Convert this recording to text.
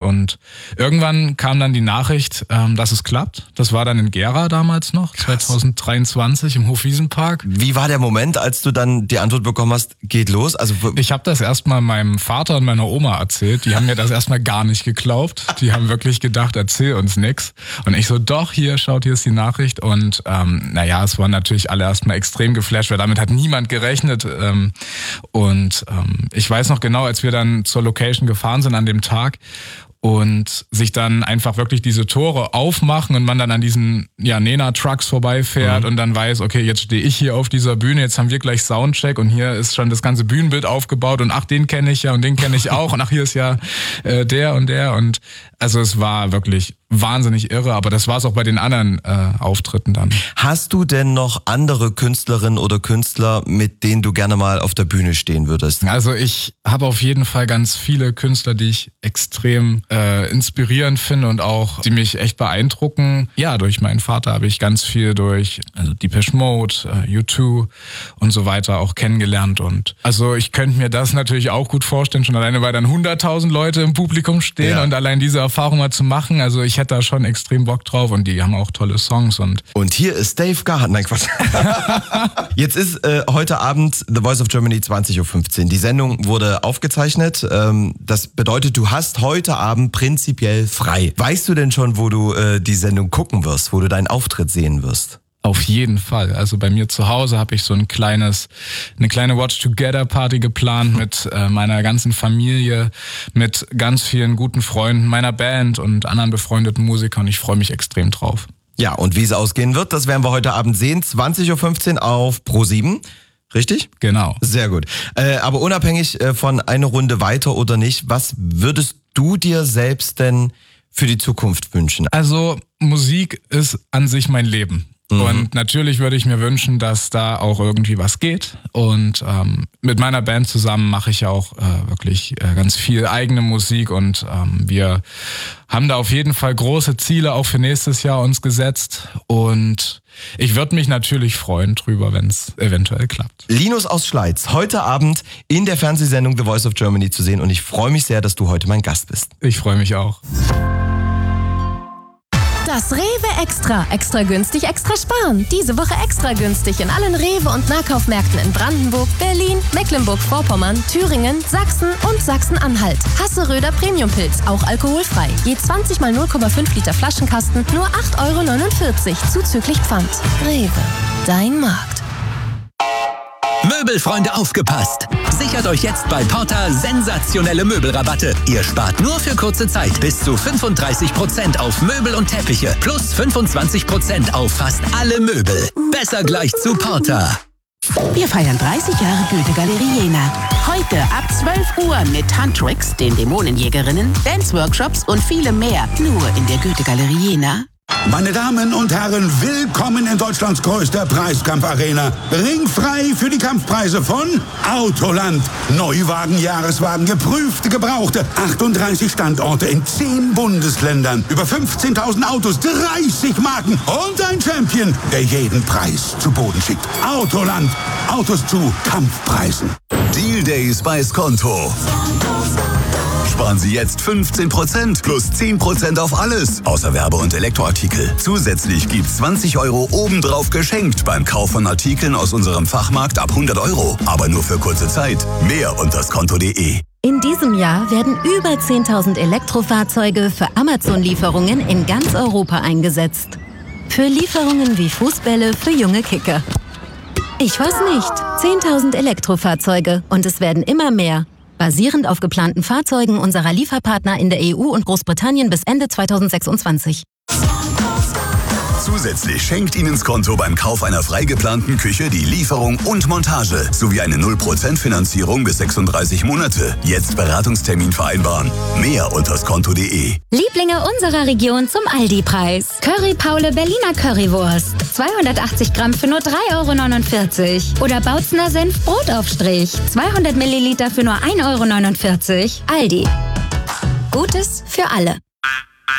Und irgendwann kam dann die Nachricht, dass es klappt. Das war dann in Gera damals noch, 2023 im Hofwiesenpark. Wie war der Moment, als du dann die Antwort bekommen hast, geht los? Also ich habe das erstmal meinem Vater und meiner Oma erzählt. Die haben mir das erstmal gar nicht geglaubt. Die haben wirklich gedacht, erzähl uns nix. Und ich so, doch, hier ist die Nachricht. Und es waren natürlich alle erstmal extrem geflasht, weil damit hat niemand gerechnet. Ich weiß noch genau, als wir dann zur Location gefahren sind an dem Tag und sich dann einfach wirklich diese Tore aufmachen und man dann an diesen Nena-Trucks vorbeifährt und dann weiß, okay, jetzt stehe ich hier auf dieser Bühne, jetzt haben wir gleich Soundcheck und hier ist schon das ganze Bühnenbild aufgebaut und ach, den kenne ich ja und den kenne ich auch und ach, hier ist ja der und also es war wirklich wahnsinnig irre, aber das war es auch bei den anderen Auftritten dann. Hast du denn noch andere Künstlerinnen oder Künstler, mit denen du gerne mal auf der Bühne stehen würdest? Also ich habe auf jeden Fall ganz viele Künstler, die ich extrem inspirierend finde und auch, die mich echt beeindrucken. Ja, durch meinen Vater habe ich ganz viel durch Depeche Mode, U2 und so weiter auch kennengelernt. Und also ich könnte mir das natürlich auch gut vorstellen, schon alleine, weil dann 100.000 Leute im Publikum stehen und allein diese Erfahrung mal zu machen. Also ich hätte da schon extrem Bock drauf und die haben auch tolle Songs. Und hier ist Dave Gahan. Nein, Quatsch. Jetzt ist heute Abend The Voice of Germany 20.15 Uhr. Die Sendung wurde aufgezeichnet. Das bedeutet, du hast heute Abend prinzipiell frei. Weißt du denn schon, wo du die Sendung gucken wirst, wo du deinen Auftritt sehen wirst? Auf jeden Fall. Also bei mir zu Hause habe ich so eine kleine Watch-Together-Party geplant mit meiner ganzen Familie, mit ganz vielen guten Freunden meiner Band und anderen befreundeten Musikern. Ich freue mich extrem drauf. Ja, und wie es ausgehen wird, das werden wir heute Abend sehen. 20.15 Uhr auf Pro7. Richtig? Genau. Sehr gut. Aber unabhängig von eine Runde weiter oder nicht, was würdest du dir selbst denn für die Zukunft wünschen? Also Musik ist an sich mein Leben. Und natürlich würde ich mir wünschen, dass da auch irgendwie was geht. Und mit meiner Band zusammen mache ich ja auch wirklich ganz viel eigene Musik. Und wir haben da auf jeden Fall große Ziele auch für nächstes Jahr uns gesetzt. Und ich würde mich natürlich freuen drüber, wenn es eventuell klappt. Linus aus Schleiz, heute Abend in der Fernsehsendung The Voice of Germany zu sehen. Und ich freue mich sehr, dass du heute mein Gast bist. Ich freue mich auch. Das Rewe Extra. Extra günstig, extra sparen. Diese Woche extra günstig in allen Rewe- und Nahkaufmärkten in Brandenburg, Berlin, Mecklenburg-Vorpommern, Thüringen, Sachsen und Sachsen-Anhalt. Hasseröder Premiumpilz, auch alkoholfrei. Je 20 mal 0,5 Liter Flaschenkasten, nur 8,49 € zuzüglich Pfand. Rewe, dein Markt. Möbelfreunde, aufgepasst! Sichert euch jetzt bei Porta sensationelle Möbelrabatte. Ihr spart nur für kurze Zeit bis zu 35% auf Möbel und Teppiche plus 25% auf fast alle Möbel. Besser gleich zu Porta. Wir feiern 30 Jahre Goethe-Galerie Jena. Heute ab 12 Uhr mit Tantrix, den Dämonenjägerinnen, Dance-Workshops und vielem mehr. Nur in der Goethe-Galerie Jena. Meine Damen und Herren, willkommen in Deutschlands größter Preiskampfarena. Ringfrei für die Kampfpreise von Autoland. Neuwagen, Jahreswagen, geprüfte, gebrauchte. 38 Standorte in 10 Bundesländern. Über 15.000 Autos, 30 Marken und ein Champion, der jeden Preis zu Boden schickt. Autoland. Autos zu Kampfpreisen. Deal Days bei Skonto. Sparen Sie jetzt 15% plus 10% auf alles, außer Werbe- und Elektroartikel. Zusätzlich gibt's 20 € obendrauf geschenkt beim Kauf von Artikeln aus unserem Fachmarkt ab 100 €. Aber nur für kurze Zeit. Mehr unter skonto.de. In diesem Jahr werden über 10.000 Elektrofahrzeuge für Amazon-Lieferungen in ganz Europa eingesetzt. Für Lieferungen wie Fußbälle für junge Kicker. Ich weiß nicht. 10.000 Elektrofahrzeuge und es werden immer mehr. Basierend auf geplanten Fahrzeugen unserer Lieferpartner in der EU und Großbritannien bis Ende 2026. Zusätzlich schenkt Ihnen Skonto beim Kauf einer frei geplanten Küche die Lieferung und Montage sowie eine 0% Finanzierung bis 36 Monate. Jetzt Beratungstermin vereinbaren. Mehr unter skonto.de. Lieblinge unserer Region zum Aldi-Preis. Curry Paule Berliner Currywurst. 280 Gramm für nur 3,49 € Oder Bautzener Senf Brotaufstrich. 200 Milliliter für nur 1,49 €. Aldi. Gutes für alle.